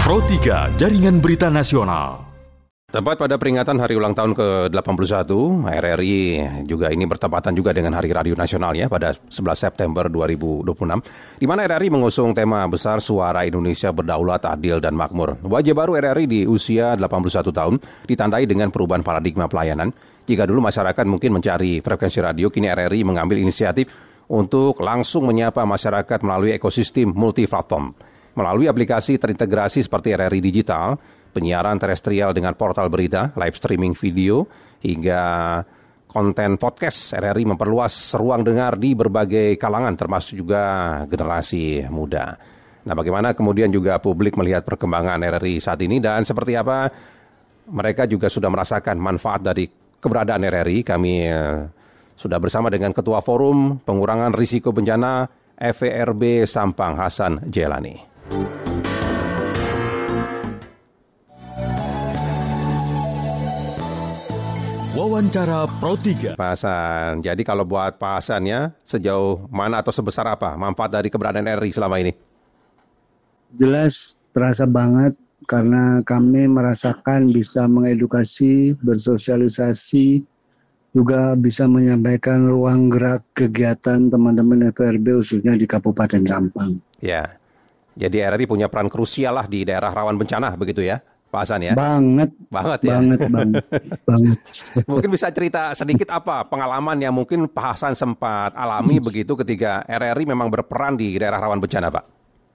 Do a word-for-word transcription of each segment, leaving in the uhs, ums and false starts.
Pro tiga Jaringan Berita Nasional. Tepat pada peringatan hari ulang tahun ke delapan puluh satu, R R I juga ini bertepatan juga dengan Hari Radio Nasional ya pada sebelas September dua ribu dua puluh enam, di mana R R I mengusung tema besar Suara Indonesia Berdaulat, Adil, dan Makmur. Wajah baru R R I di usia delapan puluh satu tahun ditandai dengan perubahan paradigma pelayanan. Jika dulu masyarakat mungkin mencari frekuensi radio, kini R R I mengambil inisiatif untuk langsung menyapa masyarakat melalui ekosistem multi-platform. Melalui aplikasi terintegrasi seperti R R I Digital, penyiaran terestrial dengan portal berita, live streaming video, hingga konten podcast, R R I memperluas ruang dengar di berbagai kalangan, termasuk juga generasi muda. Nah, bagaimana kemudian juga publik melihat perkembangan R R I saat ini dan seperti apa mereka juga sudah merasakan manfaat dari keberadaan R R I? Kami eh, sudah bersama dengan Ketua Forum Pengurangan Risiko Bencana F E R B Sampang, Hasan Jelani. Wawancara Pro tiga. Pak Hasan, jadi kalau buat Pak Hasan ya, sejauh mana atau sebesar apa manfaat dari keberadaan R R I selama ini? Jelas terasa banget karena kami merasakan bisa mengedukasi, bersosialisasi, juga bisa menyampaikan ruang gerak kegiatan teman-teman F E R B khususnya di Kabupaten Sampang. Ya, jadi R R I punya peran krusial lah di daerah rawan bencana begitu ya, Pak Hasan ya? Banget, banget ya? Banget, banget, banget. Mungkin bisa cerita sedikit apa pengalaman yang mungkin Pak Hasan sempat alami begitu ketika R R I memang berperan di daerah rawan bencana, Pak?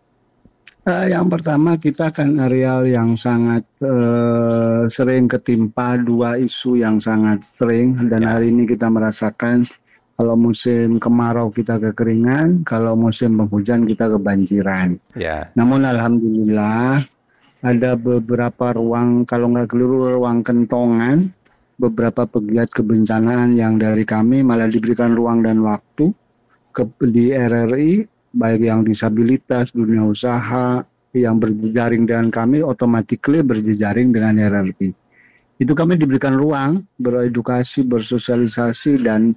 Uh, yang pertama, kita kan areal yang sangat uh, sering ketimpa dua isu yang sangat sering, dan ya. Hari ini kita merasakan kalau musim kemarau kita kekeringan, kalau musim penghujan kita kebanjiran. Ya. Namun alhamdulillah ada beberapa ruang, kalau nggak keliru ruang kentongan, beberapa pegiat kebencanaan yang dari kami malah diberikan ruang dan waktu ke, di R R I, baik yang disabilitas, dunia usaha, yang berjejaring dengan kami, otomatis berjejaring dengan R R I. Itu kami diberikan ruang, beredukasi, bersosialisasi, dan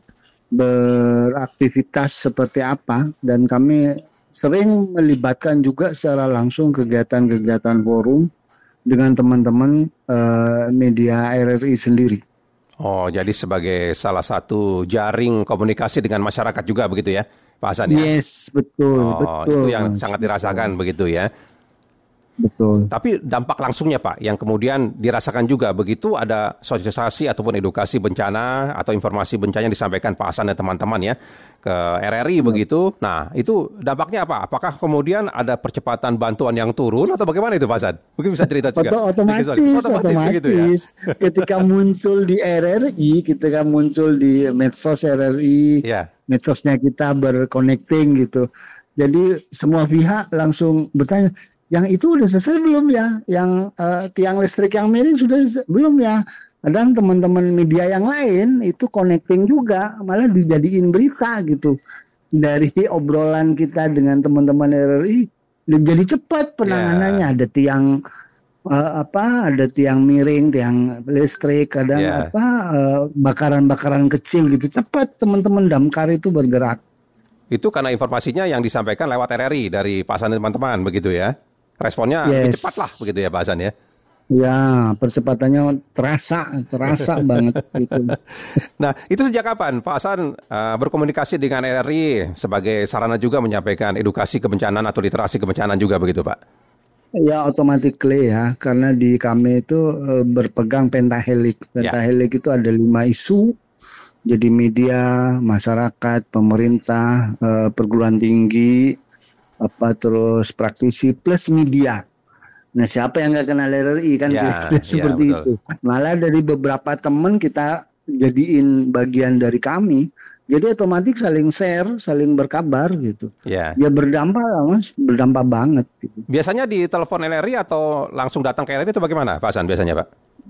beraktivitas seperti apa, dan kami sering melibatkan juga secara langsung kegiatan-kegiatan forum dengan teman-teman uh, media R R I sendiri. Oh, jadi sebagai salah satu jaring komunikasi dengan masyarakat juga begitu ya, Pak Hasan ya? Yes, betul, oh, betul. Itu yang sangat dirasakan betul. Begitu ya. Betul. Tapi dampak langsungnya Pak, yang kemudian dirasakan juga begitu ada sosialisasi ataupun edukasi bencana atau informasi bencana yang disampaikan Pak Hasan dan teman-teman ya ke R R I begitu. Nah, itu dampaknya apa? Apakah kemudian ada percepatan bantuan yang turun atau bagaimana itu Pak Hasan? Mungkin bisa cerita juga. Otomatis, otomatis, otomatis. Gitu ya? Ketika muncul di R R I, ketika muncul di medsos R R I, yeah. medsosnya kita berconnecting gitu. Jadi semua pihak langsung bertanya, yang itu udah selesai belum ya? Yang uh, tiang listrik yang miring sudah belum ya? Kadang teman-teman media yang lain itu connecting juga, malah dijadiin berita gitu. Dari obrolan kita dengan teman-teman R R I, jadi cepat penanganannya. Yeah. Ada tiang uh, apa? Ada tiang miring, tiang listrik, kadang yeah. apa? Uh, bakaran-bakaran kecil gitu. Cepat teman-teman damkar itu bergerak. Itu karena informasinya yang disampaikan lewat R R I dari Pak Hasan dan teman-teman begitu ya? Responnya yes. lebih cepat lah begitu ya Pak Hasan ya? Ya, percepatannya terasa, terasa banget gitu. Nah, itu sejak kapan Pak Hasan uh, berkomunikasi dengan R R I sebagai sarana juga menyampaikan edukasi kebencanaan atau literasi kebencanaan juga begitu Pak? Ya, otomatis ya, karena di kami itu uh, berpegang pentahelik. Pentahelik ya. Itu ada lima isu. Jadi media, masyarakat, pemerintah, uh, perguruan tinggi, apa terus praktisi plus media. Nah, siapa yang nggak kenal R R I kan ya, seperti ya, itu. Malah dari beberapa teman kita jadiin bagian dari kami. Jadi otomatis saling share, saling berkabar gitu. Ya, ya berdampak lah Mas, berdampak banget. Gitu. Biasanya di telepon R R I atau langsung datang ke R R I itu bagaimana Pak Hasan biasanya Pak?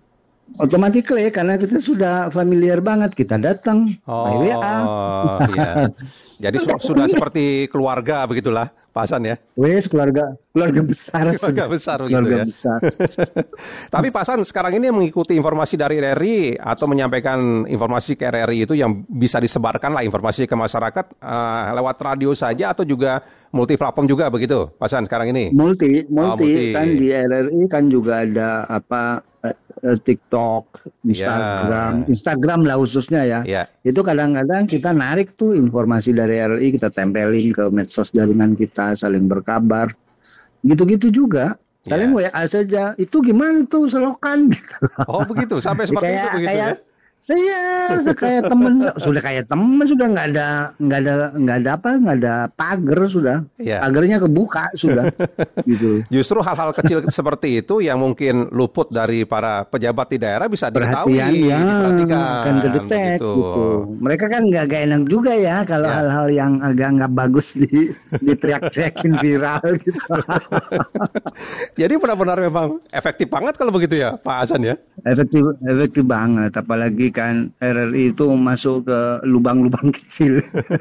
Automatically karena kita sudah familiar banget, kita datang by W A. Oh, iya. Jadi su- sudah seperti keluarga begitulah, Pak Hasan ya. Wes keluarga keluarga besar Keluarga sudah. besar begitu Keluarga ya. besar. Tapi Pak Hasan sekarang ini mengikuti informasi dari R R I atau menyampaikan informasi ke R R I itu yang bisa disebarkan lah informasi ke masyarakat eh, lewat radio saja atau juga multi platform juga begitu, Pak Hasan sekarang ini. Multi, Oh, multi multi. kan di R R I kan juga ada apa eh, eh, TikTok, Instagram, Instagram lah khususnya ya. Ya. Itu kadang-kadang kita narik tuh informasi dari R R I, kita tempelin ke medsos jaringan kita, saling berkabar. Gitu-gitu juga. Saling W A saja. Itu gimana tuh selokan gitu. Oh begitu, sampai seperti kayak itu begitu kayak ya. saya sudah kayak temen, sudah kayak temen, sudah nggak ada nggak ada nggak ada apa nggak ada pagar sudah, Iya. pagarnya kebuka sudah, gitu. Justru hal-hal kecil seperti itu yang mungkin luput dari para pejabat di daerah bisa diketahui, Perhatian ya, diperhatikan, kan kedetek begitu. gitu. Mereka kan nggak gak enak juga ya kalau Ya. hal-hal yang agak nggak bagus di diteriak-teriakin viral gitu. Jadi benar-benar memang efektif banget kalau begitu ya, Pak Hasan ya. efektif efektif banget, apalagi kan R R I itu masuk ke lubang-lubang kecil.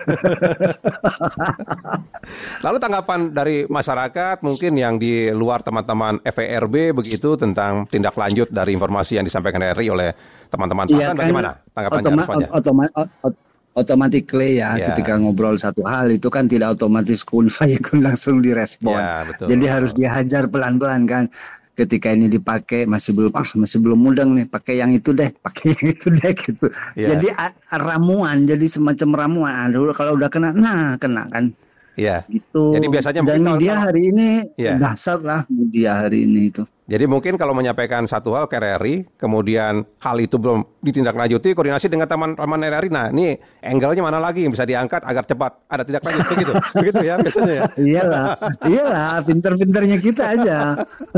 Lalu tanggapan dari masyarakat mungkin yang di luar teman-teman F E R B begitu tentang tindak lanjut dari informasi yang disampaikan R R I oleh teman-teman Pak Iya Hasan kan, bagaimana tanggapannya, otoma, responnya? otoma, ot, automatically ya, Ya. ketika ngobrol satu hal itu kan tidak otomatis kun fayakun langsung direspon. Ya, betul. Jadi harus dihajar pelan-pelan kan. Ketika ini dipakai masih belum ah masih belum mudeng nih, pakai yang itu deh, pakai yang itu deh gitu. Ya. Jadi a, ramuan, jadi semacam ramuan. Aduh, kalau udah kena, nah kena kan. Iya. Gitu. Jadi biasanya dan mungkin media kalau- hari ini Iya. dahsyat lah media hari ini itu. Jadi mungkin kalau menyampaikan satu hal ke R R I, kemudian hal itu belum ditindaklanjuti, koordinasi dengan teman-teman R R I. Nah, ini angle-nya mana lagi yang bisa diangkat agar cepat ada tindak lanjut begitu. Begitu ya biasanya ya. Iyalah, iyalah, pinter-pinternya kita aja.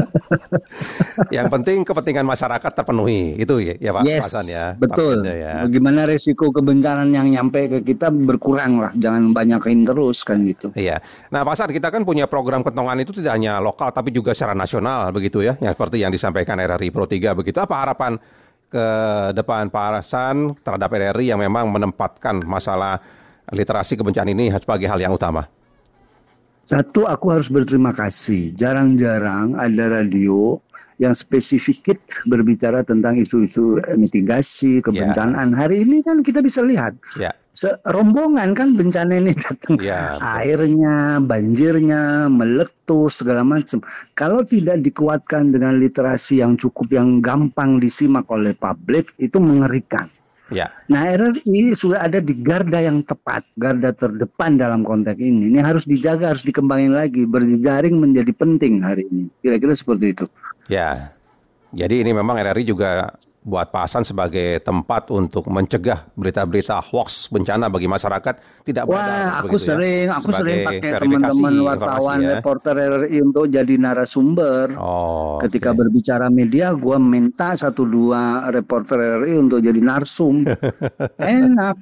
Yang penting kepentingan masyarakat terpenuhi. Itu ya, ya Pak Yes, Hasan ya. betul. Targetnya ya. Bagaimana resiko kebencanaan yang nyampe ke kita berkurang lah, jangan banyakin terus kan gitu. Iya. Nah, Pak Hasan, kita kan punya program ketongan itu tidak hanya lokal tapi juga secara nasional begitu ya. Yang seperti yang disampaikan R R I Pro tiga begitu. Apa harapan ke depan Pak Hasan terhadap R R I yang memang menempatkan masalah literasi kebencanaan ini sebagai hal yang utama? Satu, aku harus berterima kasih. Jarang-jarang ada radio yang spesifik berbicara tentang isu-isu mitigasi kebencanaan. Hari ini kan kita bisa lihat. Ya. Serombongan kan bencana ini datang, Ya, betul. airnya, banjirnya, meletus segala macam. Kalau tidak dikuatkan dengan literasi yang cukup, yang gampang disimak oleh publik, itu mengerikan. Ya. Nah, R R I sudah ada di garda yang tepat, garda terdepan dalam konteks ini. Ini harus dijaga, harus dikembangin lagi, berjejaring menjadi penting hari ini. Kira-kira seperti itu. Ya. Jadi ini memang R R I juga buat Pak Hasan sebagai tempat untuk mencegah berita-berita hoax bencana bagi masyarakat tidak beredar. Wah, aku begitu ya. sering, aku Sebagai sering pakai verifikasi teman-teman wartawan, informasinya. reporter R R I untuk jadi narasumber. Oh, Ketika oke. berbicara media, gue minta satu dua reporter R R I untuk jadi narsum. Enak.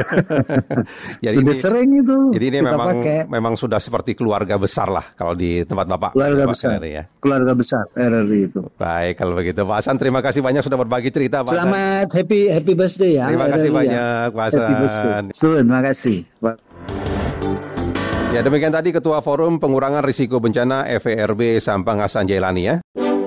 Jadi Sudah ini- sering itu Jadi ini kita memang pakai. memang sudah seperti keluarga besar lah kalau di tempat Bapak. Keluarga Bapak besar, R R I ya. keluarga besar R R I itu. Baik kalau begitu Pak Hasan, terima kasih banyak sudah berbagi cerita Pak Hasan. Selamat happy happy birthday ya. Terima R R I kasih ya. banyak, Pak Happy birthday. Hasan. Terima kasih. Ya demikian tadi Ketua Forum Pengurangan Risiko Bencana F E R B Sampang Hasan Jailani ya.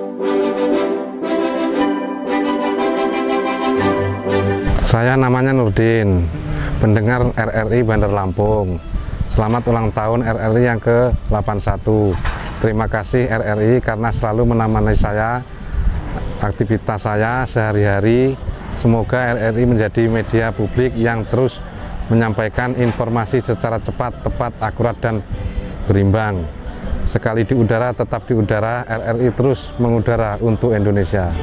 Saya namanya Nurdin, pendengar R R I Bandar Lampung. Selamat ulang tahun R R I yang ke delapan puluh satu. Terima kasih R R I karena selalu menemani saya, aktivitas saya sehari-hari. Semoga R R I menjadi media publik yang terus menyampaikan informasi secara cepat, tepat, akurat, dan berimbang. Sekali di udara, tetap di udara. R R I terus mengudara untuk Indonesia.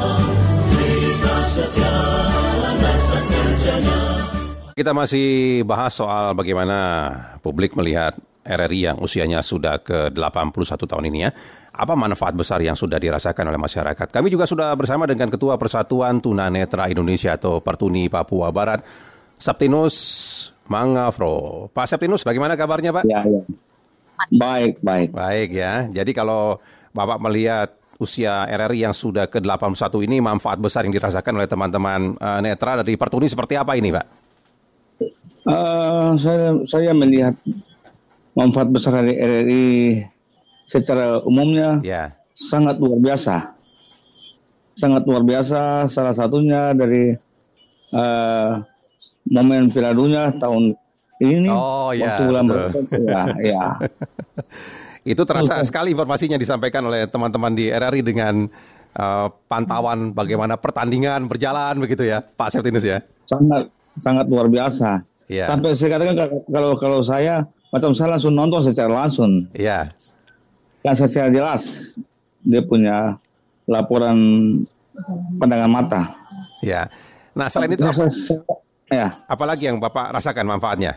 Kita masih bahas soal bagaimana publik melihat R R I yang usianya sudah ke delapan puluh satu tahun ini ya. Apa manfaat besar yang sudah dirasakan oleh masyarakat? Kami juga sudah bersama dengan Ketua Persatuan Tunanetra Indonesia atau Pertuni Papua Barat, Septinus Mangafro. Pak Septinus, bagaimana kabarnya Pak? Ya, ya. Baik, baik. Baik ya. Jadi kalau Bapak melihat usia R R I yang sudah ke delapan puluh satu ini, manfaat besar yang dirasakan oleh teman-teman uh, netra dari Pertuni seperti apa ini, Pak? Uh, saya saya melihat manfaat besar dari R R I secara umumnya yeah. sangat luar biasa. Sangat luar biasa, salah satunya dari uh, momen Piala Dunia tahun ini nih, oh, ya, waktu bulan berikut, ya, ya. Itu terasa okay. sekali informasinya disampaikan oleh teman-teman di R R I dengan uh, pantauan bagaimana pertandingan berjalan begitu ya, Pak Septinus ya. Sangat sangat luar biasa. Yeah. Sampai saya katakan kalau kalau saya macam saya langsung nonton secara langsung. Iya. Yeah. Kan secara jelas dia punya laporan pandangan mata. Ya. Nah, selain itu apa, ya. apalagi yang Bapak rasakan manfaatnya?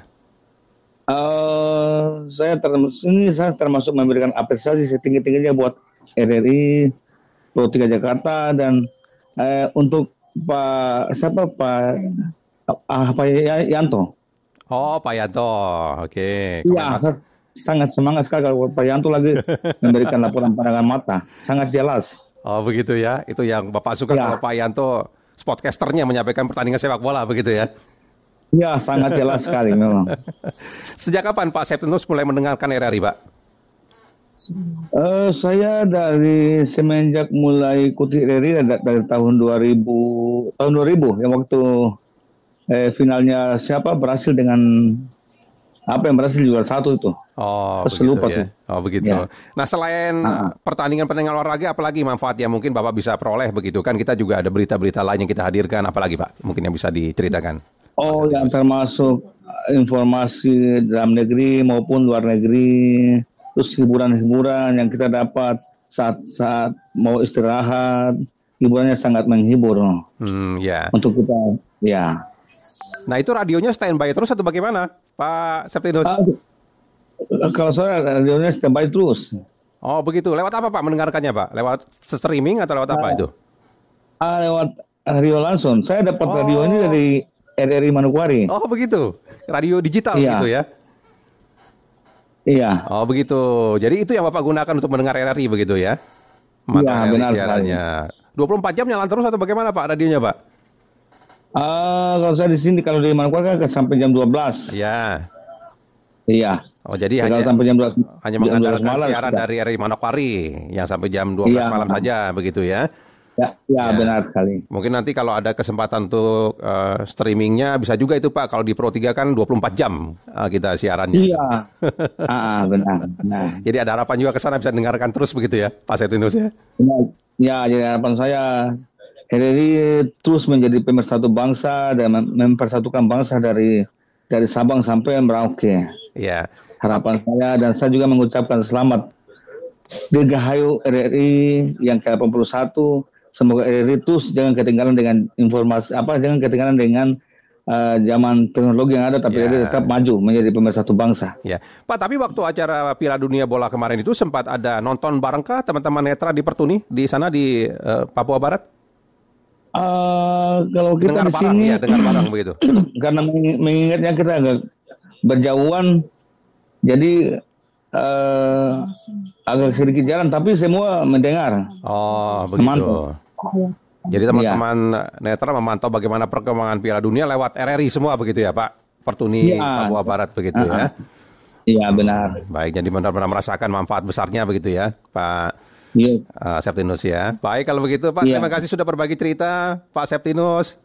Uh, saya termasuk ini saya termasuk memberikan apresiasi setinggi-tingginya buat R R I, Pro tiga Jakarta dan uh, untuk Pak siapa Pak ah, Pak Yanto. Oh, Pak Yanto. Oke. Okay. Iya, sangat semangat sekali kalau Pak Yanto lagi memberikan laporan pandangan mata, sangat jelas. Oh begitu ya, itu yang Bapak suka ya. Kalau Pak Yanto sportcasternya menyampaikan pertandingan sepak bola begitu ya? Ya sangat jelas sekali memang. Sejak kapan Pak Septinus mulai mendengarkan R R I, Pak? Uh, saya dari semenjak mulai ikuti R R I dari, dari tahun dua ribu tahun dua ribu yang waktu eh, finalnya siapa berhasil dengan apa yang berhasil juara satu itu. Oh, begitu ya. Oh, begitu. Ya. Nah, selain uh-huh. pertandingan-pertandingan olahraga, apalagi manfaat yang mungkin Bapak bisa peroleh begitu kan? Kita juga ada berita-berita lain yang kita hadirkan, apalagi Pak? Mungkin yang bisa diceritakan. Oh, yang termasuk informasi dalam negeri maupun luar negeri, terus hiburan-hiburan yang kita dapat saat-saat mau istirahat, hiburannya sangat menghibur. Hmm, ya. Untuk kita, ya. Nah, itu radionya standby terus atau bagaimana, Pak Septinus? Uh, kalau saya radionya standby terus. Oh, begitu. Lewat apa, Pak, mendengarkannya, Pak? Lewat streaming atau lewat uh, apa itu? Uh, lewat radio langsung. Saya dapat oh. radio ini dari R R I Manokwari. Oh, begitu. Radio digital iya. gitu ya? Iya. Oh, begitu. Jadi itu yang Bapak gunakan untuk mendengar R R I begitu ya? Iya, benar sekali. dua puluh empat jam nyala terus atau bagaimana, Pak, radionya, Pak? Uh, kalau saya di sini, kalau di Manokwari kan sampai jam dua belas. Iya. Iya. Oh, jadi hanya, sampai jam dua belas, hanya mengandalkan siaran sudah. Dari R R I Manokwari yang sampai jam dua belas iya. malam saja, begitu ya? Ya, ya, ya, benar sekali. Mungkin nanti kalau ada kesempatan untuk uh, streamingnya bisa juga itu, Pak. Kalau di Pro tiga kan dua puluh empat jam uh, kita siarannya. Iya. ah, benar, benar. Jadi ada harapan juga ke sana bisa dengarkan terus begitu ya, Pak Septinus ya? Ya, jadi harapan saya R R I terus menjadi pemersatu bangsa dan mempersatukan bangsa dari dari Sabang sampai Merauke. Iya. Harapan saya, dan saya juga mengucapkan selamat Dirgahayu R R I yang ke delapan puluh satu. Semoga R R I terus jangan ketinggalan dengan informasi apa, jangan ketinggalan dengan uh, zaman teknologi yang ada, tapi ya. R R I tetap maju menjadi pemersatu bangsa. Ya, Pak. Tapi waktu acara Piala Dunia Bola kemarin itu sempat ada nonton barengkah teman-teman netra di Pertuni di sana di uh, Papua Barat? Uh, kalau kita dengar di barang, sini, ya, dengar barang begitu. Karena mengingatnya kita agak berjauhan, jadi uh, agak sedikit jalan, tapi semua mendengar. Oh, begitu. Semantau. Jadi teman-teman ya. netra memantau bagaimana perkembangan Piala Dunia lewat R R I semua begitu ya, Pak? Pertuni ya. Papua Barat begitu uh-huh. ya? Iya, benar. Baik, jadi benar-benar merasakan manfaat besarnya begitu ya, Pak ya. uh, Septinus ya. Baik, kalau begitu Pak, ya. Terima kasih sudah berbagi cerita, Pak Septinus.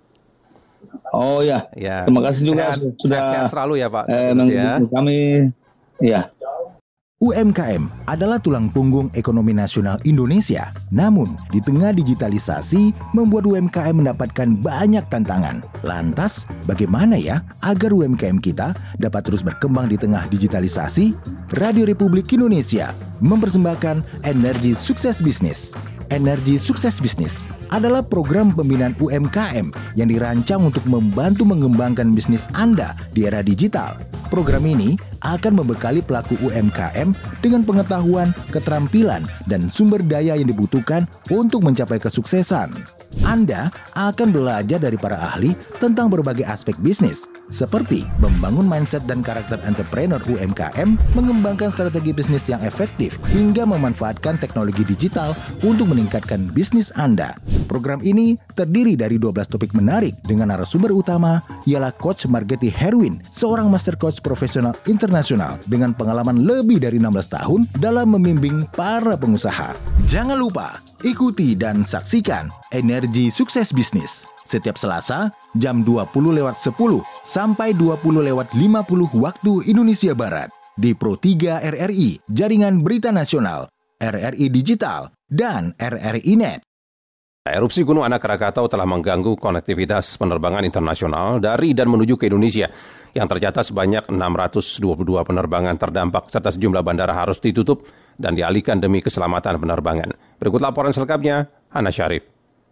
Oh ya, ya. Terima kasih juga sehat, sudah sehat selalu ya Pak. Eh, ya. Kami, ya. U M K M adalah tulang punggung ekonomi nasional Indonesia. Namun, di tengah digitalisasi, membuat U M K M mendapatkan banyak tantangan. Lantas, bagaimana ya agar U M K M kita dapat terus berkembang di tengah digitalisasi? Radio Republik Indonesia mempersembahkan Energi Sukses Bisnis. Energi Sukses Bisnis adalah program pembinaan U M K M yang dirancang untuk membantu mengembangkan bisnis Anda di era digital. Program ini akan membekali pelaku U M K M dengan pengetahuan, keterampilan, dan sumber daya yang dibutuhkan untuk mencapai kesuksesan. Anda akan belajar dari para ahli tentang berbagai aspek bisnis, seperti membangun mindset dan karakter entrepreneur U M K M, mengembangkan strategi bisnis yang efektif, hingga memanfaatkan teknologi digital untuk meningkatkan bisnis Anda. Program ini terdiri dari dua belas topik menarik dengan narasumber utama ialah Coach Margeti Herwin, seorang master coach profesional internasional dengan pengalaman lebih dari enam belas tahun dalam membimbing para pengusaha. Jangan lupa, ikuti dan saksikan Energi Sukses Bisnis setiap Selasa jam dua puluh lewat sepuluh sampai dua puluh lewat lima puluh waktu Indonesia Barat di Pro tiga R R I, Jaringan Berita Nasional, R R I Digital, dan R R I Net. Erupsi Gunung Anak Krakatau telah mengganggu konektivitas penerbangan internasional dari dan menuju ke Indonesia. Yang tercatat sebanyak enam ratus dua puluh dua penerbangan terdampak serta sejumlah bandara harus ditutup dan dialihkan demi keselamatan penerbangan. Berikut laporan selengkapnya, Hana Syarif.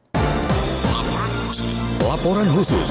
Laporan khusus.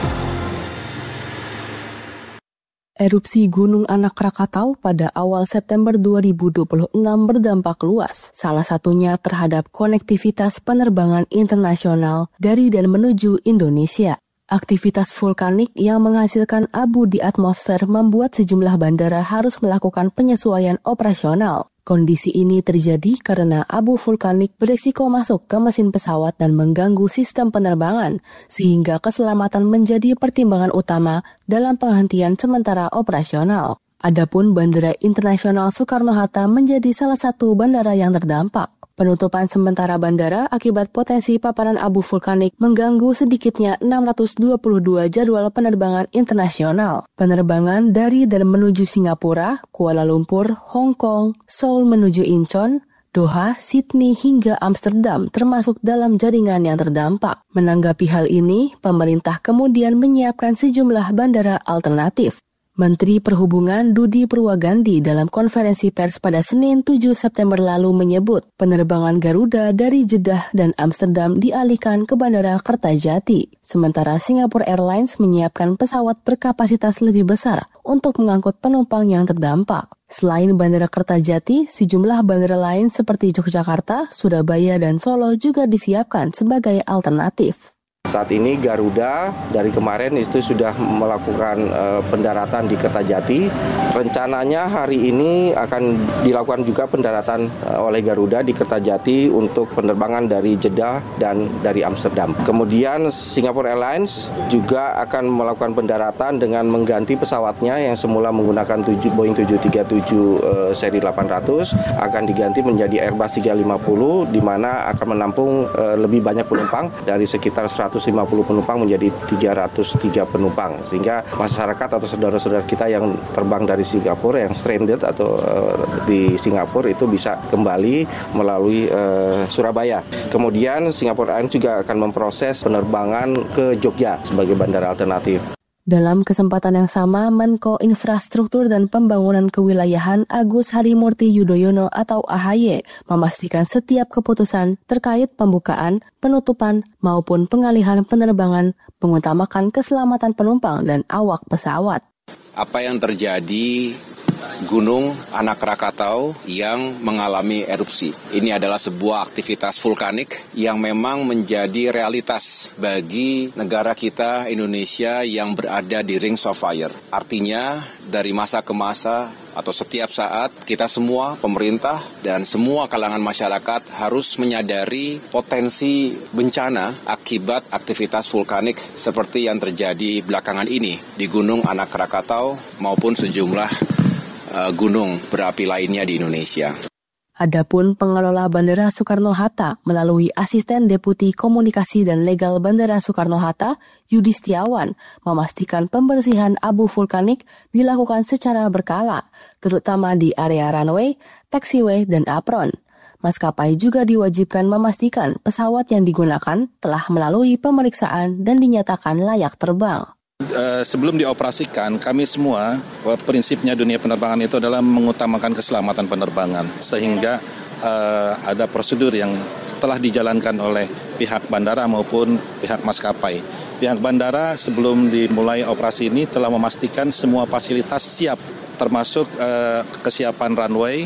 Erupsi Gunung Anak Krakatau pada awal September dua ribu dua puluh enam berdampak luas, salah satunya terhadap konektivitas penerbangan internasional dari dan menuju Indonesia. Aktivitas vulkanik yang menghasilkan abu di atmosfer membuat sejumlah bandara harus melakukan penyesuaian operasional. Kondisi ini terjadi karena abu vulkanik berisiko masuk ke mesin pesawat dan mengganggu sistem penerbangan, sehingga keselamatan menjadi pertimbangan utama dalam penghentian sementara operasional. Adapun Bandara Internasional Soekarno-Hatta menjadi salah satu bandara yang terdampak. Penutupan sementara bandara akibat potensi paparan abu vulkanik mengganggu sedikitnya enam ratus dua puluh dua jadwal penerbangan internasional. Penerbangan dari dan menuju Singapura, Kuala Lumpur, Hong Kong, Seoul menuju Incheon, Doha, Sydney hingga Amsterdam termasuk dalam jaringan yang terdampak. Menanggapi hal ini, pemerintah kemudian menyiapkan sejumlah bandara alternatif. Menteri Perhubungan Budi Purwagandi dalam konferensi pers pada Senin tujuh September lalu menyebut penerbangan Garuda dari Jeddah dan Amsterdam dialihkan ke Bandara Kertajati. Sementara Singapore Airlines menyiapkan pesawat berkapasitas lebih besar untuk mengangkut penumpang yang terdampak. Selain Bandara Kertajati, sejumlah bandara lain seperti Yogyakarta, Surabaya, dan Solo juga disiapkan sebagai alternatif. Saat ini Garuda dari kemarin itu sudah melakukan uh, pendaratan di Kertajati. Rencananya hari ini akan dilakukan juga pendaratan uh, oleh Garuda di Kertajati untuk penerbangan dari Jeddah dan dari Amsterdam. Kemudian Singapore Airlines juga akan melakukan pendaratan dengan mengganti pesawatnya yang semula menggunakan Boeing tujuh tiga tujuh uh, seri delapan ratus akan diganti menjadi Airbus tiga lima nol di mana akan menampung uh, lebih banyak penumpang dari sekitar seratus lima puluh penumpang menjadi tiga ratus tiga penumpang, sehingga masyarakat atau saudara-saudara kita yang terbang dari Singapura yang stranded atau uh, di Singapura itu bisa kembali melalui uh, Surabaya. Kemudian Singapore Airlines juga akan memproses penerbangan ke Jogja sebagai bandara alternatif. Dalam kesempatan yang sama, Menko Infrastruktur dan Pembangunan Kewilayahan Agus Harimurti Yudhoyono atau A H Y memastikan setiap keputusan terkait pembukaan, penutupan, maupun pengalihan penerbangan mengutamakan keselamatan penumpang dan awak pesawat. Apa yang terjadi Gunung Anak Krakatau yang mengalami erupsi. Ini adalah sebuah aktivitas vulkanik yang memang menjadi realitas bagi negara kita Indonesia yang berada di Rings of Fire. Artinya dari masa ke masa atau setiap saat kita semua, pemerintah dan semua kalangan masyarakat harus menyadari potensi bencana akibat aktivitas vulkanik seperti yang terjadi belakangan ini di Gunung Anak Krakatau maupun sejumlah gunung berapi lainnya di Indonesia. Adapun pengelola Bandara Soekarno-Hatta melalui Asisten Deputi Komunikasi dan Legal Bandara Soekarno-Hatta, Yudi Setiawan, memastikan pembersihan abu vulkanik dilakukan secara berkala, terutama di area runway, taxiway, dan apron. Maskapai juga diwajibkan memastikan pesawat yang digunakan telah melalui pemeriksaan dan dinyatakan layak terbang. Uh, sebelum dioperasikan, kami semua, uh, prinsipnya dunia penerbangan itu adalah mengutamakan keselamatan penerbangan. Sehingga uh, ada prosedur yang telah dijalankan oleh pihak bandara maupun pihak maskapai. Pihak bandara sebelum dimulai operasi ini telah memastikan semua fasilitas siap, termasuk uh, kesiapan runway,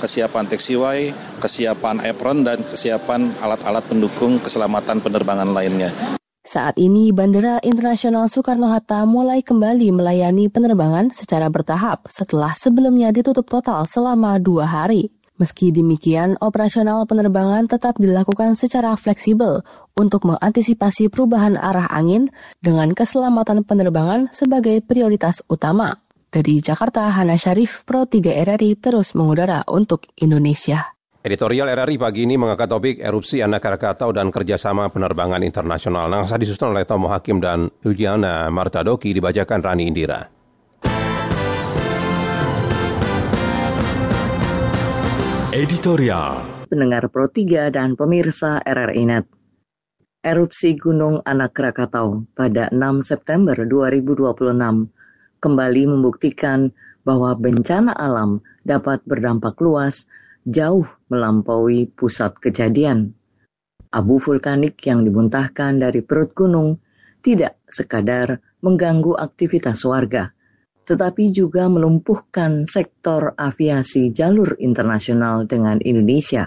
kesiapan taxiway, kesiapan apron, dan kesiapan alat-alat pendukung keselamatan penerbangan lainnya. Saat ini, Bandara Internasional Soekarno-Hatta mulai kembali melayani penerbangan secara bertahap setelah sebelumnya ditutup total selama dua hari. Meski demikian, operasional penerbangan tetap dilakukan secara fleksibel untuk mengantisipasi perubahan arah angin dengan keselamatan penerbangan sebagai prioritas utama. Dari Jakarta, Hana Syarif, Pro tiga R R I terus mengudara untuk Indonesia. Editorial R R I pagi ini mengangkat topik erupsi anak Krakatau dan kerjasama penerbangan internasional. Nangsa disusun oleh Tomo Hakim dan Ujiana Martadoki, dibacakan Rani Indira. Editorial. Pendengar Pro tiga dan pemirsa R R I Net. Erupsi Gunung Anak Krakatau pada enam September dua ribu dua puluh enam kembali membuktikan bahwa bencana alam dapat berdampak luas jauh melampaui pusat kejadian. Abu vulkanik yang dimuntahkan dari perut gunung tidak sekadar mengganggu aktivitas warga, tetapi juga melumpuhkan sektor aviasi jalur internasional dengan Indonesia.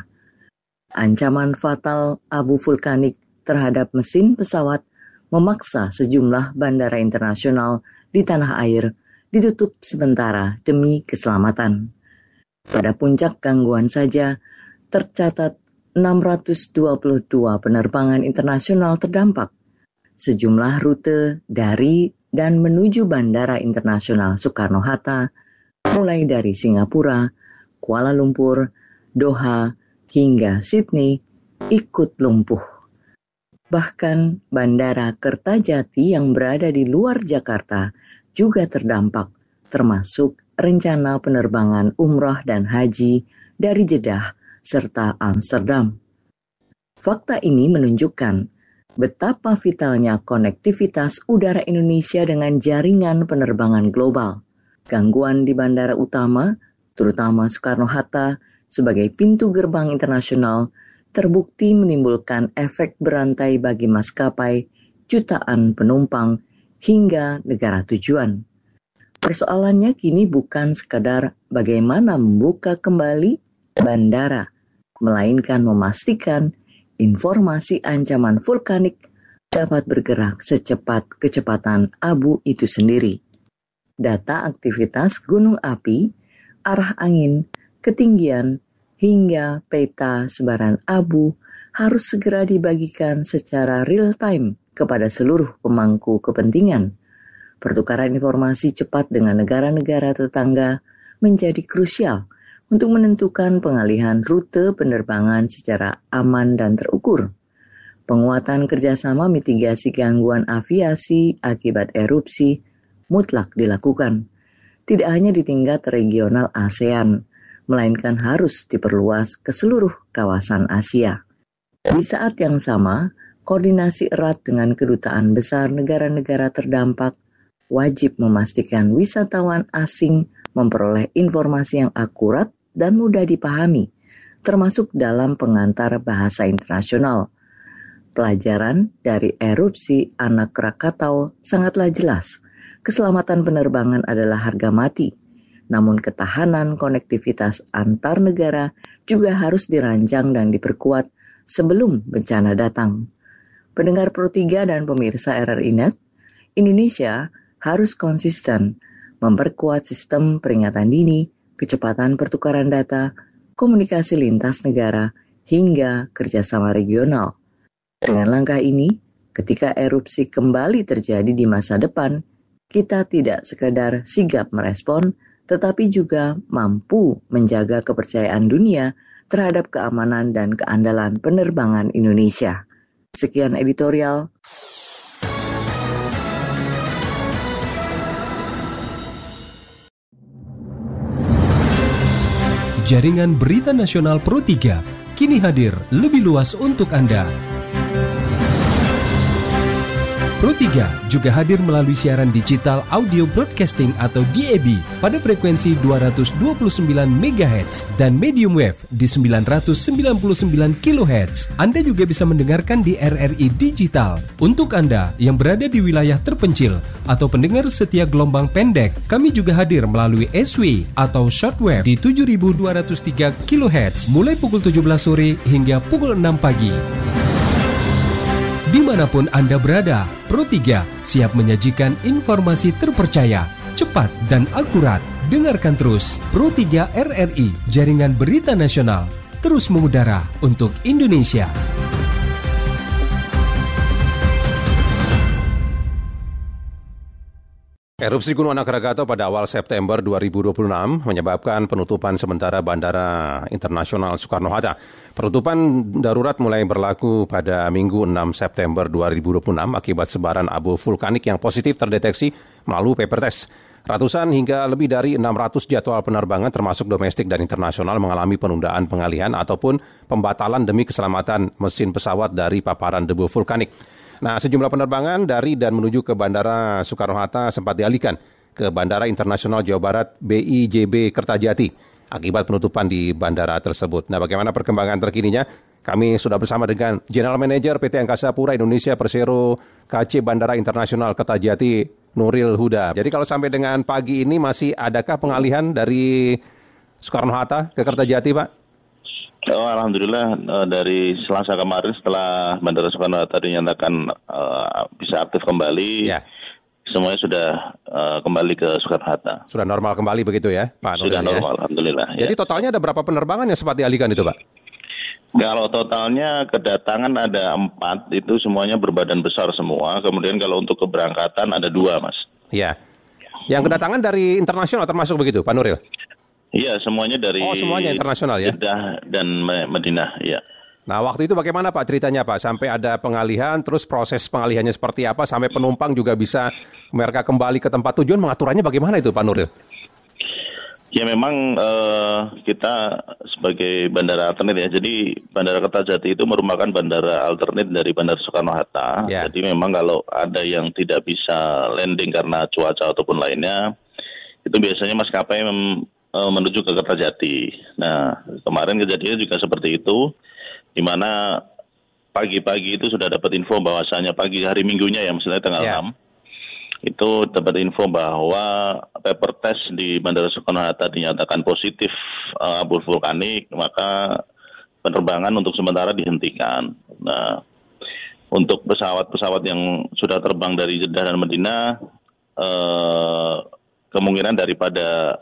Ancaman fatal abu vulkanik terhadap mesin pesawat memaksa sejumlah bandara internasional di tanah air ditutup sementara demi keselamatan. Pada puncak gangguan saja, tercatat enam ratus dua puluh dua penerbangan internasional terdampak. Sejumlah rute dari dan menuju Bandara Internasional Soekarno-Hatta, mulai dari Singapura, Kuala Lumpur, Doha, hingga Sydney, ikut lumpuh. Bahkan Bandara Kertajati yang berada di luar Jakarta juga terdampak, termasuk rencana penerbangan umrah dan haji dari Jeddah serta Amsterdam. Fakta ini menunjukkan betapa vitalnya konektivitas udara Indonesia dengan jaringan penerbangan global. Gangguan di bandara utama, terutama Soekarno-Hatta, sebagai pintu gerbang internasional, terbukti menimbulkan efek berantai bagi maskapai, jutaan penumpang, hingga negara tujuan. Persoalannya kini bukan sekadar bagaimana membuka kembali bandara, melainkan memastikan informasi ancaman vulkanik dapat bergerak secepat kecepatan abu itu sendiri. Data aktivitas gunung api, arah angin, ketinggian, hingga peta sebaran abu harus segera dibagikan secara real-time kepada seluruh pemangku kepentingan. Pertukaran informasi cepat dengan negara-negara tetangga menjadi krusial untuk menentukan pengalihan rute penerbangan secara aman dan terukur. Penguatan kerjasama mitigasi gangguan aviasi akibat erupsi mutlak dilakukan, tidak hanya di tingkat regional ASEAN, melainkan harus diperluas ke seluruh kawasan Asia. Di saat yang sama, koordinasi erat dengan kedutaan besar negara-negara terdampak wajib memastikan wisatawan asing memperoleh informasi yang akurat dan mudah dipahami, termasuk dalam pengantar bahasa internasional. Pelajaran dari erupsi Anak Krakatau sangatlah jelas. Keselamatan penerbangan adalah harga mati, namun ketahanan konektivitas antar negara juga harus dirancang dan diperkuat sebelum bencana datang. Pendengar Pro tiga dan pemirsa R R I Net, Indonesia harus konsisten memperkuat sistem peringatan dini, kecepatan pertukaran data, komunikasi lintas negara, hingga kerjasama regional. Dengan langkah ini, ketika erupsi kembali terjadi di masa depan, kita tidak sekadar sigap merespon, tetapi juga mampu menjaga kepercayaan dunia terhadap keamanan dan keandalan penerbangan Indonesia. Sekian editorial. Jaringan Berita Nasional Pro tiga kini hadir lebih luas untuk Anda. Pro tiga juga hadir melalui siaran digital audio broadcasting atau D A B pada frekuensi dua ratus dua puluh sembilan megahertz dan medium wave di sembilan ratus sembilan puluh sembilan kilohertz. Anda juga bisa mendengarkan di R R I Digital. Untuk Anda yang berada di wilayah terpencil atau pendengar setia gelombang pendek, kami juga hadir melalui S W atau shortwave di tujuh ribu dua ratus tiga kilohertz mulai pukul tujuh belas sore hingga pukul enam pagi. Dimanapun Anda berada, Pro tiga siap menyajikan informasi terpercaya, cepat dan akurat. Dengarkan terus Pro tiga R R I, Jaringan Berita Nasional, terus mengudara untuk Indonesia. Erupsi Gunung Anak Rakatau pada awal September dua ribu dua puluh enam menyebabkan penutupan sementara Bandara Internasional Soekarno-Hatta. Penutupan darurat mulai berlaku pada Minggu enam September dua ribu dua puluh enam akibat sebaran abu vulkanik yang positif terdeteksi melalui paper test. Ratusan hingga lebih dari enam ratus jadwal penerbangan termasuk domestik dan internasional mengalami penundaan pengalihan ataupun pembatalan demi keselamatan mesin pesawat dari paparan debu vulkanik. Nah, sejumlah penerbangan dari dan menuju ke Bandara Soekarno-Hatta sempat dialihkan ke Bandara Internasional Jawa Barat B I J B Kertajati akibat penutupan di bandara tersebut. Nah, bagaimana perkembangan terkininya? Kami sudah bersama dengan General Manager P T Angkasa Pura Indonesia Persero K C Bandara Internasional Kertajati, Nuril Huda. Jadi kalau sampai dengan pagi ini masih adakah pengalihan dari Soekarno-Hatta ke Kertajati, Pak? Oh, alhamdulillah dari Selasa kemarin setelah Bandara Soekarno-Hatta dinyatakan uh, bisa aktif kembali, ya. Semuanya sudah uh, kembali ke Soekarno-Hatta. Sudah normal kembali begitu ya, Pak? Sudah Nuril, normal, ya? Alhamdulillah. Jadi ya. Totalnya ada berapa penerbangan yang sempat dialihkan itu, Pak? Kalau totalnya kedatangan ada empat, itu semuanya berbadan besar semua. Kemudian kalau untuk keberangkatan ada dua, Mas. Iya. Yang kedatangan dari internasional termasuk begitu, Pak Nuril? Iya, semuanya dari Oh, semuanya internasional ya? Jeddah dan Madinah, ya. Nah, waktu itu bagaimana Pak ceritanya Pak? Sampai ada pengalihan, terus proses pengalihannya seperti apa? Sampai penumpang juga bisa mereka kembali ke tempat tujuan, mengaturannya bagaimana itu Pak Nuril? Ya memang uh, kita sebagai bandara alternate ya, jadi Bandara Kertajati itu merupakan bandara alternate dari Bandara Soekarno-Hatta. Ya. Jadi memang kalau ada yang tidak bisa landing karena cuaca ataupun lainnya, itu biasanya maskapai mem- menuju ke Kertajati. Nah, kemarin kejadiannya juga seperti itu, di mana pagi-pagi itu sudah dapat info bahwasanya pagi hari Minggunya ya, maksudnya tanggal yeah. enam, itu dapat info bahwa paper test di Bandara Soekarno-Hatta dinyatakan positif uh, abu vulkanik, maka penerbangan untuk sementara dihentikan. Nah, untuk pesawat-pesawat yang sudah terbang dari Jeddah dan Madinah, uh, kemungkinan daripada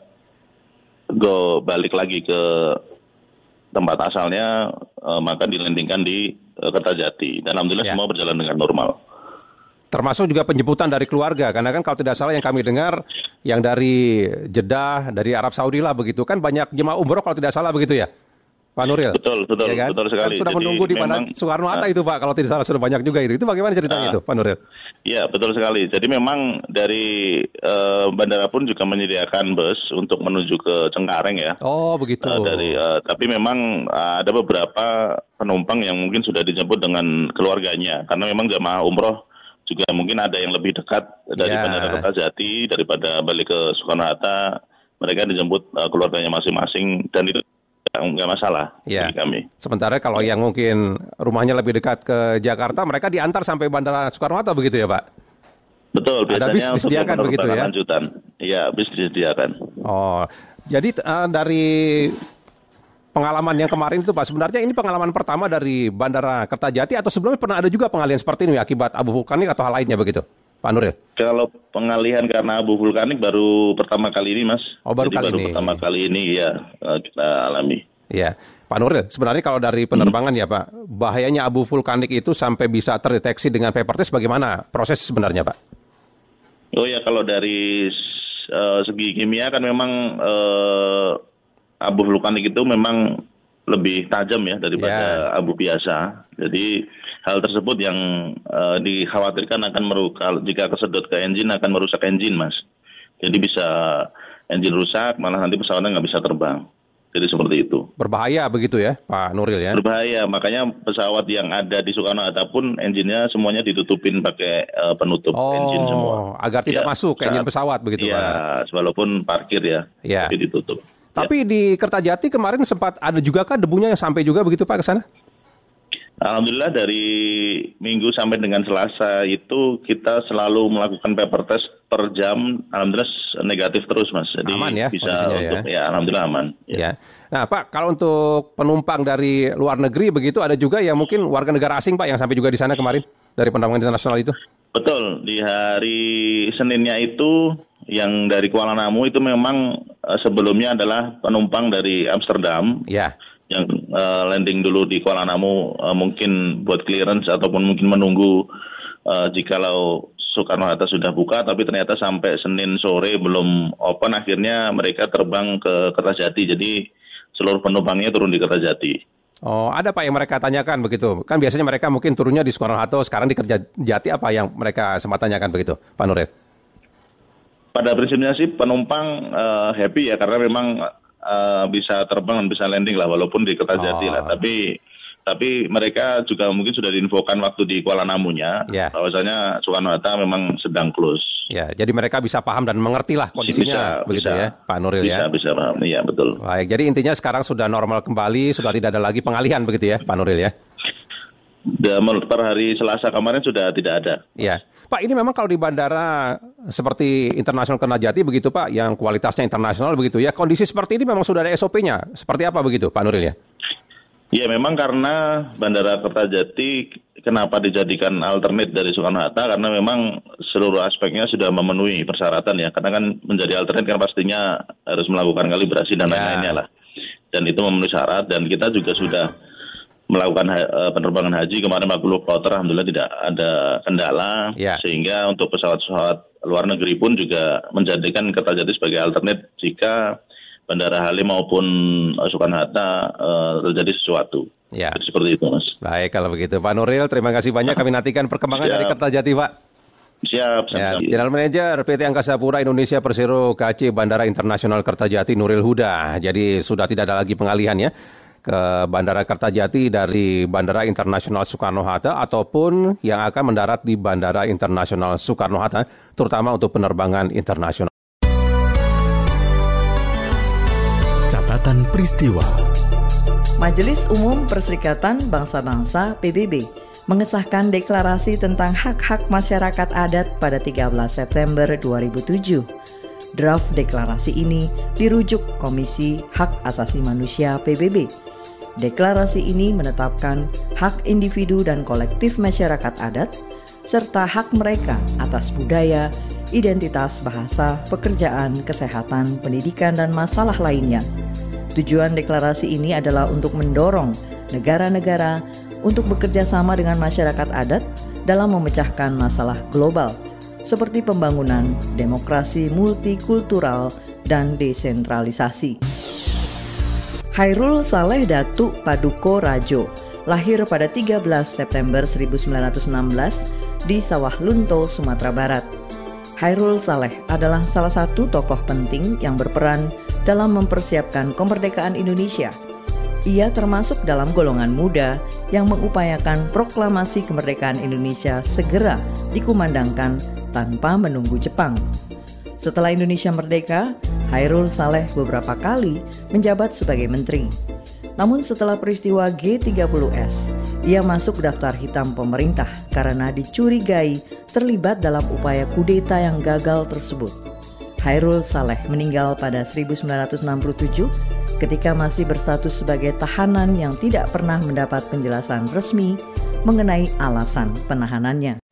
go balik lagi ke tempat asalnya, uh, maka dilandingkan di uh, Kertajati. Dan alhamdulillah ya. Semua berjalan dengan normal. Termasuk juga penjemputan dari keluarga, karena kan kalau tidak salah yang kami dengar, yang dari Jeddah, dari Arab Saudi lah begitu, kan banyak jemaah umroh kalau tidak salah begitu ya, Pak Nuril? Betul, betul, ya kan? betul sekali. Kan sudah Jadi menunggu di Bandara Soekarno-Hatta nah, itu Pak, kalau tidak salah sudah banyak juga itu. Itu bagaimana ceritanya nah, itu Pak Nuril? Iya, betul sekali. Jadi memang dari uh, bandara pun juga menyediakan bus untuk menuju ke Cengkareng ya. Oh, begitu. Uh, dari, uh, tapi memang uh, ada beberapa penumpang yang mungkin sudah dijemput dengan keluarganya, karena memang jemaah umroh juga mungkin ada yang lebih dekat dari yeah. Bandara Kertajati daripada balik ke Soekarno-Hatta, mereka dijemput uh, keluarganya masing-masing dan itu nggak masalah yeah. bagi kami. Sementara kalau yeah. yang mungkin rumahnya lebih dekat ke Jakarta, mereka diantar sampai Bandara Soekarno-Hatta begitu ya Pak? Betul, biasanya ada bis disediakan begitu ya? Lanjutan. Iya, bis disediakan. Oh, jadi uh, dari pengalaman yang kemarin itu Pak, sebenarnya ini pengalaman pertama dari Bandara Kertajati atau sebelumnya pernah ada juga pengalihan seperti ini akibat abu vulkanik atau hal lainnya begitu, Pak Nuril? Kalau pengalihan karena abu vulkanik baru pertama kali ini, Mas. Oh, baru Jadi kali baru ini. pertama kali ini ya kita alami. Iya, Pak Nuril, sebenarnya kalau dari penerbangan hmm. ya Pak, bahayanya abu vulkanik itu sampai bisa terdeteksi dengan paper test bagaimana proses sebenarnya Pak? Oh ya, kalau dari uh, segi kimia kan memang uh, abu vulkanik itu memang lebih tajam ya daripada yeah. abu biasa. Jadi hal tersebut yang uh, dikhawatirkan akan merusak, jika kesedot ke engine akan merusak engine, Mas. Jadi bisa engine rusak, malah nanti pesawatnya nggak bisa terbang. Jadi seperti itu. Berbahaya begitu ya, Pak Nuril ya? Berbahaya, makanya pesawat yang ada di Soekarno-Hatta pun engine-nya semuanya ditutupin pakai uh, penutup oh, engine semua. Agar tidak ya, masuk ke engine pesawat begitu ya, Pak? Ya, walaupun parkir ya, ya. tapi ditutup. Tapi ya. Di Kertajati kemarin sempat ada juga kah debunya yang sampai juga begitu Pak ke sana? Alhamdulillah dari Minggu sampai dengan Selasa itu kita selalu melakukan paper test per jam. Alhamdulillah negatif terus Mas. Jadi aman ya, bisa untuk ya. ya alhamdulillah aman. Ya. ya. Nah Pak, kalau untuk penumpang dari luar negeri begitu ada juga yang mungkin warga negara asing Pak yang sampai juga di sana kemarin dari penerbangan internasional itu? Betul, di hari Seninnya itu yang dari Kuala Namu itu memang uh, sebelumnya adalah penumpang dari Amsterdam. Ya. Yang uh, landing dulu di Kuala Namu uh, mungkin buat clearance ataupun mungkin menunggu uh, jikalau Soekarno-Hatta sudah buka, tapi ternyata sampai Senin sore belum open, akhirnya mereka terbang ke Kertajati, jadi seluruh penumpangnya turun di Kertajati. Oh, ada Pak yang mereka tanyakan begitu? Kan biasanya mereka mungkin turunnya di Soekarno-Hatta, sekarang di Kertajati, apa yang mereka sempat tanyakan begitu, Pak Nuril? Pada prinsipnya sih penumpang uh, happy ya, karena memang Uh, bisa terbang dan bisa landing lah walaupun di Kertajati oh. lah, tapi tapi mereka juga mungkin sudah diinfokan waktu di Kuala Namunya yeah. bahwasanya Soekarno-Hatta memang sedang close. Ya, jadi mereka bisa paham dan mengerti lah kondisinya bisa, begitu bisa, ya, Pak Nuril bisa, ya. Bisa paham, iya betul. Baik, jadi intinya sekarang sudah normal kembali, sudah tidak ada lagi pengalihan begitu ya, Pak Nuril ya. Per hari Selasa kemarin sudah tidak ada. Iya. Pak, ini memang kalau di bandara seperti Internasional Kertajati begitu Pak, yang kualitasnya internasional begitu ya, kondisi seperti ini memang sudah ada S O P-nya. Seperti apa begitu Pak Nuril ya? Ya memang karena Bandara Kertajati kenapa dijadikan alternate dari Soekarno-Hatta, karena memang seluruh aspeknya sudah memenuhi persyaratan ya. Karena kan menjadi alternate kan pastinya harus melakukan kalibrasi dan ya. lain-lainnya lah. Dan itu memenuhi syarat, dan kita juga sudah melakukan uh, penerbangan haji kemarin empat puluh kloter, alhamdulillah tidak ada kendala, ya. Sehingga untuk pesawat-pesawat luar negeri pun juga menjadikan Kertajati sebagai alternate jika Bandara Halim maupun uh, Soekarno-Hatta uh, terjadi sesuatu. Ya. Jadi seperti itu Mas. Baik kalau begitu Pak Nuril, terima kasih banyak, kami nantikan perkembangan Siap. dari Kertajati Pak. Siap. Ya, General Manager P T Angkasa Pura Indonesia Persero K C Bandara Internasional Kertajati Nuril Huda. Jadi sudah tidak ada lagi pengalihan ya ke Bandara Kertajati dari Bandara Internasional Soekarno-Hatta ataupun yang akan mendarat di Bandara Internasional Soekarno-Hatta, terutama untuk penerbangan internasional. Catatan peristiwa. Majelis Umum Perserikatan Bangsa-Bangsa P B B mengesahkan deklarasi tentang hak-hak masyarakat adat pada tiga belas September dua ribu tujuh. Draft deklarasi ini dirujuk Komisi Hak Asasi Manusia P B B. Deklarasi ini menetapkan hak individu dan kolektif masyarakat adat, serta hak mereka atas budaya, identitas, bahasa, pekerjaan, kesehatan, pendidikan, dan masalah lainnya. Tujuan deklarasi ini adalah untuk mendorong negara-negara untuk bekerja sama dengan masyarakat adat dalam memecahkan masalah global, seperti pembangunan demokrasi multikultural dan desentralisasi. Hairul Saleh Datuk Paduko Rajo lahir pada tiga belas September seribu sembilan ratus enam belas di Sawah Lunto, Sumatera Barat. Hairul Saleh adalah salah satu tokoh penting yang berperan dalam mempersiapkan kemerdekaan Indonesia. Ia termasuk dalam golongan muda yang mengupayakan proklamasi kemerdekaan Indonesia segera dikumandangkan tanpa menunggu Jepang. Setelah Indonesia merdeka, Hairul Saleh beberapa kali menjabat sebagai menteri. Namun setelah peristiwa G tiga puluh S, ia masuk daftar hitam pemerintah karena dicurigai terlibat dalam upaya kudeta yang gagal tersebut. Hairul Saleh meninggal pada seribu sembilan ratus enam puluh tujuh ketika masih berstatus sebagai tahanan yang tidak pernah mendapat penjelasan resmi mengenai alasan penahanannya.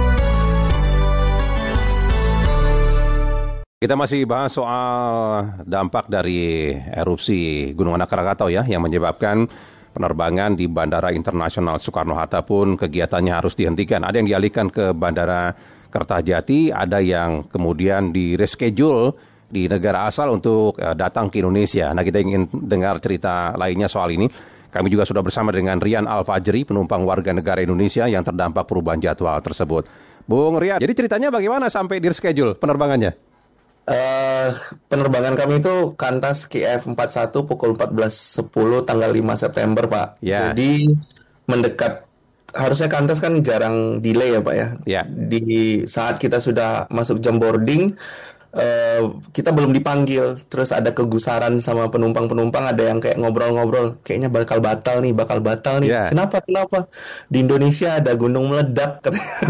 Kita masih bahas soal dampak dari erupsi Gunung Anak Krakatau ya, yang menyebabkan penerbangan di Bandara Internasional Soekarno-Hatta pun kegiatannya harus dihentikan. Ada yang dialihkan ke Bandara Kertajati, ada yang kemudian di reschedule di negara asal untuk datang ke Indonesia. Nah, kita ingin dengar cerita lainnya soal ini. Kami juga sudah bersama dengan Rian Al-Fajri, penumpang warga negara Indonesia yang terdampak perubahan jadwal tersebut. Bung Rian, jadi ceritanya bagaimana sampai di reschedule penerbangannya? Uh, penerbangan kami itu Qantas Q F empat puluh satu pukul empat belas sepuluh tanggal lima September, Pak. Ya. Jadi mendekat, harusnya Qantas kan jarang delay ya, Pak ya. Ya. Di saat kita sudah masuk jam boarding, uh, kita belum dipanggil. Terus ada kegusaran sama penumpang-penumpang, ada yang kayak ngobrol-ngobrol, kayaknya bakal batal nih, bakal batal nih. Ya. Kenapa? Kenapa? Di Indonesia ada gunung meledak.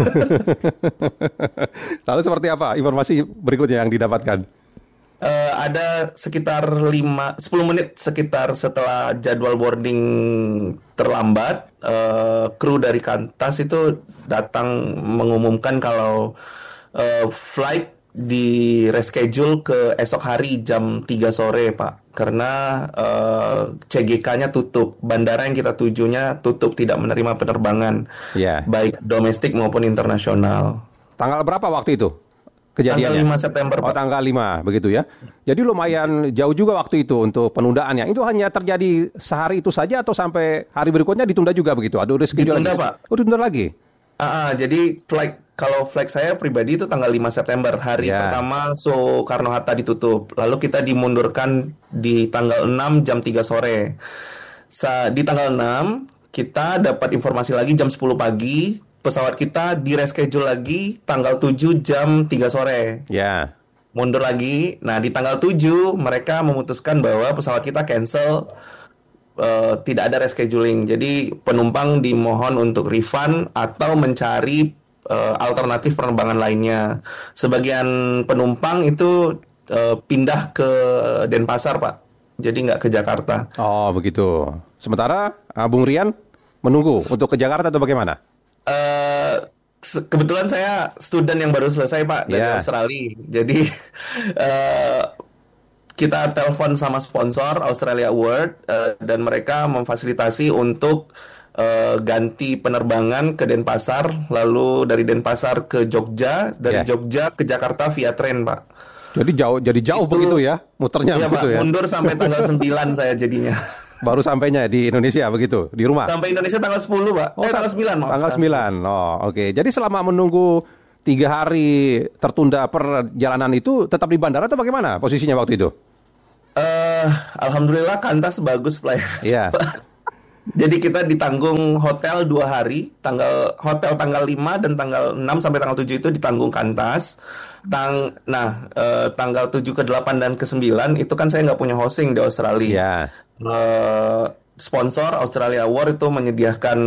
Lalu seperti apa informasi berikutnya yang didapatkan? Uh, ada sekitar lima sepuluh menit sekitar setelah jadwal boarding terlambat, uh, kru dari Qantas itu datang mengumumkan kalau uh, flight di reschedule ke esok hari jam tiga sore, Pak. Karena uh, C G K-nya tutup, bandara yang kita tujunya tutup, tidak menerima penerbangan, yeah. baik domestik maupun internasional. Tanggal berapa waktu itu kejadiannya? Tanggal lima September, Pak. Oh, tanggal lima, begitu ya. Jadi lumayan jauh juga waktu itu untuk penundaannya. Itu hanya terjadi sehari itu saja atau sampai hari berikutnya ditunda juga begitu? Ada reschedule ditunda, lagi? Pak. Oh, ditunda lagi? Uh, uh, jadi flight kalau flight saya pribadi itu tanggal lima September, hari yeah. pertama Soekarno-Hatta ditutup. Lalu kita dimundurkan di tanggal enam jam tiga sore. Sa- di tanggal enam kita dapat informasi lagi jam sepuluh pagi, pesawat kita di reschedule lagi tanggal tujuh jam tiga sore. Ya. Yeah. Mundur lagi. Nah, di tanggal tujuh mereka memutuskan bahwa pesawat kita cancel. Uh, tidak ada rescheduling. Jadi penumpang dimohon untuk refund atau mencari uh, alternatif penerbangan lainnya. Sebagian penumpang itu uh, pindah ke Denpasar, Pak. Jadi nggak ke Jakarta. Oh, begitu. Sementara uh, Bung Rian menunggu untuk ke Jakarta atau bagaimana? Uh, kebetulan saya student yang baru selesai, Pak, dari yeah. Australia. Jadi uh, kita telepon sama sponsor Australia Award uh, dan mereka memfasilitasi untuk uh, ganti penerbangan ke Denpasar, lalu dari Denpasar ke Jogja, dari yeah. Jogja ke Jakarta via tren, Pak. Jadi jauh, jadi jauh itu, begitu ya, muternya iya, begitu Pak, ya. Mundur sampai tanggal sembilan saya jadinya. Baru sampainya di Indonesia begitu, di rumah. Sampai Indonesia tanggal sepuluh, Pak. Oh, eh, tanggal sembilan, maaf. Tanggal sembilan. Oh, oke. Okay. Jadi selama menunggu tiga hari tertunda perjalanan itu tetap di bandara atau bagaimana posisinya waktu itu? Uh, Alhamdulillah Qantas bagus pelayanan. Iya. Jadi kita ditanggung hotel dua hari, tanggal hotel tanggal lima dan tanggal enam sampai tanggal tujuh itu ditanggung Qantas. Tang, nah uh, tanggal tujuh ke delapan dan ke sembilan itu kan saya nggak punya hosting di Australia. Iya. Uh, sponsor Australia Award itu menyediakan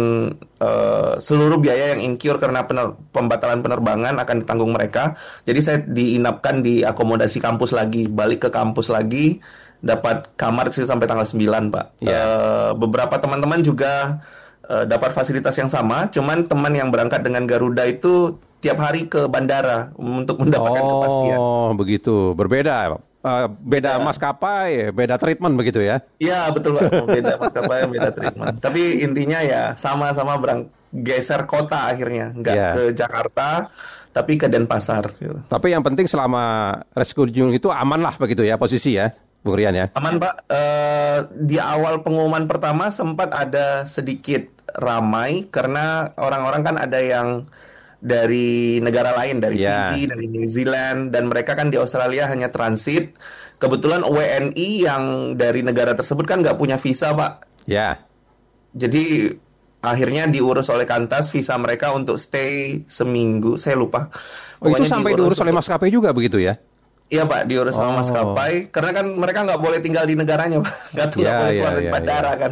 uh, seluruh biaya yang incur karena pener- pembatalan penerbangan akan ditanggung mereka. Jadi saya diinapkan di akomodasi kampus lagi, balik ke kampus lagi, dapat kamar sih sampai tanggal sembilan, Pak. Yeah. Uh, beberapa teman-teman juga uh, dapat fasilitas yang sama, cuman teman yang berangkat dengan Garuda itu tiap hari ke bandara untuk mendapatkan oh, kepastian. Oh, begitu. Berbeda. Uh, beda ya. Maskapai, beda treatment begitu ya? Iya, betul, Pak. Beda maskapai, beda treatment. Tapi intinya ya sama-sama berang geser kota akhirnya, nggak ya. Ke Jakarta, tapi ke Denpasar. Gitu. Tapi yang penting selama reschedule itu aman lah begitu ya posisi ya, Bung Rian ya? Aman, Pak. Uh, di awal pengumuman pertama sempat ada sedikit ramai karena orang-orang kan ada yang dari negara lain, dari yeah. Fiji, dari New Zealand, dan mereka kan di Australia hanya transit. Kebetulan W N I yang dari negara tersebut kan nggak punya visa, Pak. Ya. Yeah. Jadi akhirnya diurus oleh Qantas visa mereka untuk stay seminggu, saya lupa. Oh, itu sampai diurus, diurus oleh maskapai juga begitu ya? Iya, Pak, diurus oh. sama maskapai. Karena kan mereka nggak boleh tinggal di negaranya, Pak. Nggak yeah, boleh keluar yeah, dari yeah, bandara yeah. kan.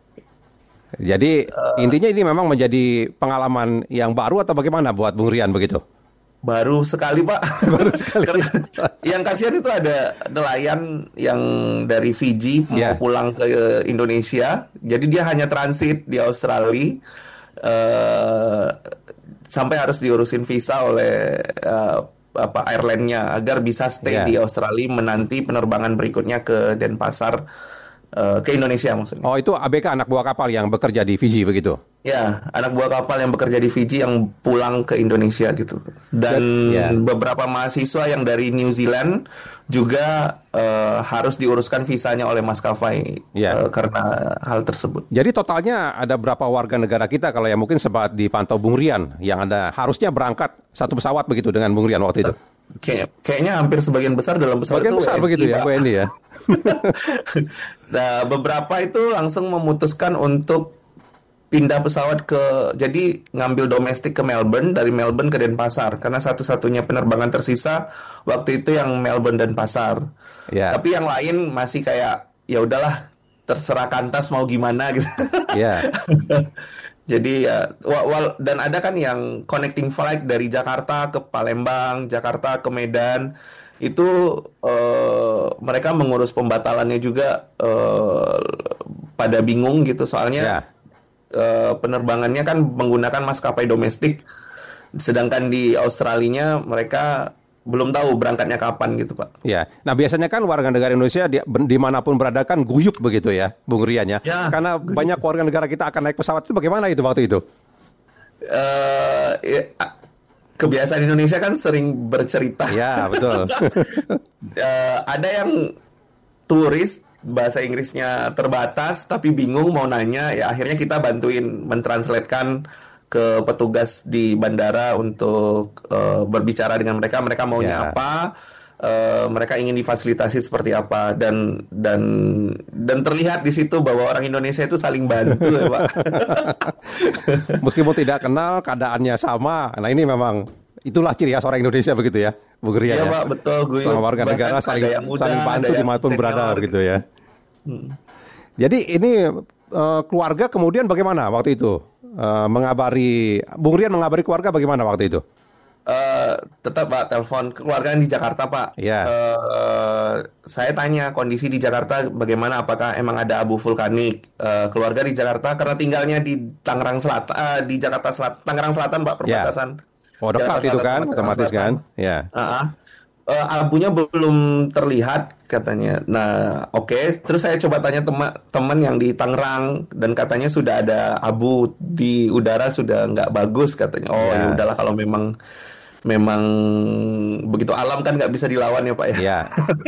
Jadi uh, intinya ini memang menjadi pengalaman yang baru atau bagaimana buat Bung Rian begitu? Baru sekali, Pak. Baru sekali. Yang kasihan itu ada nelayan yang dari Fiji yeah. mau pulang ke Indonesia. Jadi dia hanya transit di Australia uh, sampai harus diurusin visa oleh uh, apa airline-nya agar bisa stay yeah. di Australia menanti penerbangan berikutnya ke Denpasar. Uh, ke Indonesia maksudnya. Oh, itu A B K anak buah kapal yang bekerja di Fiji begitu? Ya, anak buah kapal yang bekerja di Fiji yang pulang ke Indonesia gitu. Dan yeah. beberapa mahasiswa yang dari New Zealand juga uh, harus diuruskan visanya oleh maskapai yeah. uh, karena hal tersebut. Jadi totalnya ada berapa warga negara kita kalau yang mungkin sempat dipantau Bung Rian yang ada harusnya berangkat satu pesawat begitu dengan Bung Rian waktu itu? kayak, kayaknya hampir sebagian besar dalam pesawat Bagian itu besar W N I, begitu ya, Pak. W N I ya. Nah, beberapa itu langsung memutuskan untuk pindah pesawat ke, jadi ngambil domestik ke Melbourne, dari Melbourne ke Denpasar, karena satu-satunya penerbangan tersisa waktu itu yang Melbourne dan Pasar. Yeah. Tapi yang lain masih kayak ya udahlah, terserah Qantas mau gimana gitu. Yeah. Jadi ya, wal, dan ada kan yang connecting flight dari Jakarta ke Palembang, Jakarta ke Medan, itu uh, mereka mengurus pembatalannya juga uh, pada bingung gitu, soalnya yeah. uh, penerbangannya kan menggunakan maskapai domestik, sedangkan di Australia mereka belum tahu berangkatnya kapan gitu, Pak. Ya, nah biasanya kan warga negara Indonesia di, dimanapun berada kan guyup begitu ya, Bung Rian ya. Ya, karena guyup. Banyak warga negara kita akan naik pesawat itu, bagaimana itu waktu itu? Uh, ya, kebiasaan Indonesia kan sering bercerita. Ya, betul. uh, ada yang turis bahasa Inggrisnya terbatas tapi bingung mau nanya, ya akhirnya kita bantuin mentranslatekan ke petugas di bandara untuk uh, berbicara dengan mereka, mereka maunya yeah. apa, uh, mereka ingin difasilitasi seperti apa, dan dan dan terlihat di situ bahwa orang Indonesia itu saling bantu ya, Pak. Meskipun tidak kenal, keadaannya sama. Nah ini memang itulah ciri khas orang Indonesia begitu ya, Bu Gria ya. Iya, Pak, betul. Gue sama warga negara saling muda, saling bantu dimanapun berada gitu ya. Hmm. Jadi ini uh, keluarga kemudian bagaimana waktu itu? Uh, mengabari, Bung Rian mengabari keluarga bagaimana waktu itu? Uh, tetap Pak, telepon keluarga di Jakarta Pak. Yeah. Uh, saya tanya kondisi di Jakarta bagaimana, apakah emang ada abu vulkanik. Uh, keluarga di Jakarta karena tinggalnya di Tangerang Selatan, uh, di Jakarta Selatan, Tangerang Selatan Pak, perbatasan. Yeah. Oh dekat itu kan, otomatis kan? Ya. Yeah. Uh-huh. Uh, abunya belum terlihat katanya. Nah, oke. Okay. Terus saya coba tanya teman-teman yang di Tangerang dan katanya sudah ada abu di udara, sudah nggak bagus katanya. Oh yeah. Ya udahlah, kalau memang memang begitu, alam kan nggak bisa dilawan ya Pak ya. Yeah.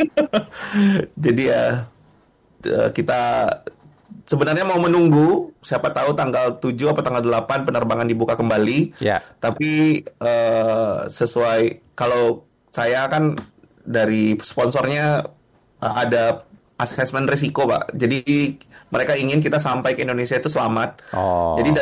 Jadi ya kita sebenarnya mau menunggu, siapa tahu tanggal tujuh atau tanggal delapan penerbangan dibuka kembali. Yeah. Tapi uh, sesuai, kalau saya kan dari sponsornya uh, ada asesmen risiko Pak. Jadi mereka ingin kita sampai ke Indonesia itu selamat. Oh. Jadi